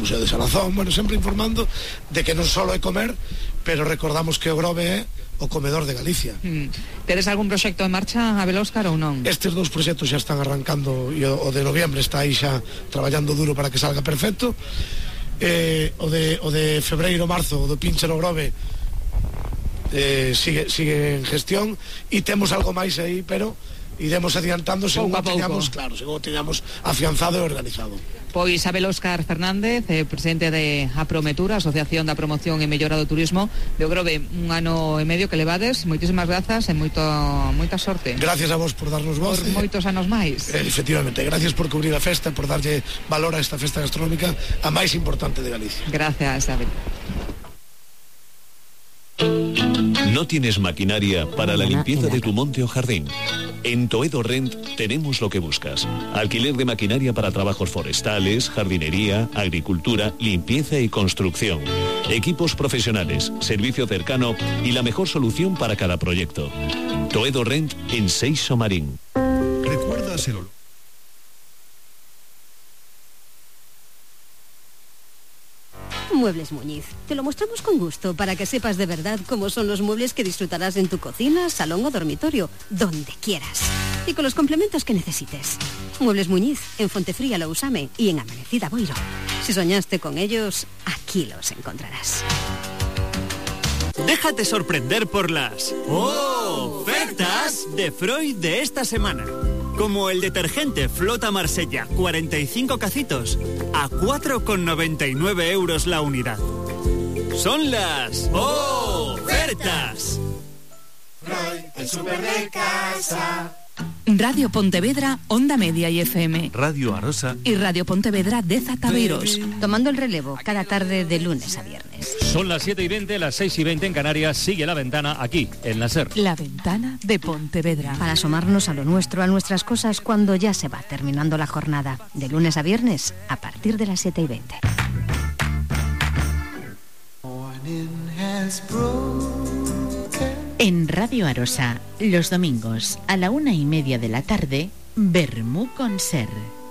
Museo de Salazón, bueno, sempre informando de que non só é comer, pero recordamos que o Grove é o comedor de Galicia. Tedes algún proxecto en marcha, Abel Óscar, ou non? Estes dous proxectos xa están arrancando e o de noviembre está aí xa traballando duro para que salga perfecto. O de febreiro, marzo, o do Pinche no Grove sigue en gestión e temos algo máis aí, pero iremos adiantando según o teñamos, claro, según o teñamos afianzado e organizado. Pois Abel Óscar Fernández, presidente de Aprometur, Asociación da Promoción e Mellora do Turismo de Grove, un ano e medio que levades. Moitísimas grazas e moita sorte. Gracias a vos por darnos voz. Por moitos anos máis. Efectivamente, gracias por cubrir a festa, por darlle valor a esta festa gastronómica, a máis importante de Galicia. Gracias, Abel. ¿No tienes maquinaria para la limpieza de tu monte o jardín? En Toedo Rent tenemos lo que buscas. Alquiler de maquinaria para trabajos forestales, jardinería, agricultura, limpieza y construcción. Equipos profesionales, servicio cercano y la mejor solución para cada proyecto. Toedo Rent en Seixo Marín. ¿Recuerdas el olor? Muebles Muñiz. Te lo mostramos con gusto para que sepas de verdad cómo son los muebles que disfrutarás en tu cocina, salón o dormitorio, donde quieras. Y con los complementos que necesites. Muebles Muñiz, en Fontefría Lousame y en Amanecida Boiro. Si soñaste con ellos, aquí los encontrarás. Déjate sorprender por las ofertas de Freud de esta semana. Como el detergente Flota Marsella 45 cacitos a 4,99 euros la unidad. Son las ofertas. Freud, el súper de casa. Radio Pontevedra, Onda Media y FM. Radio Arosa y Radio Pontevedra de Zataviros. Tomando el relevo cada tarde de lunes a viernes. Son las 7:20, las 6:20 en Canarias. Sigue La Ventana aquí, en la SER. La Ventana de Pontevedra. Para asomarnos a lo nuestro, a nuestras cosas, cuando ya se va terminando la jornada. De lunes a viernes, a partir de las 7:20. En Radio Arosa, los domingos a la 1:30 de la tarde, Vermú con Ser.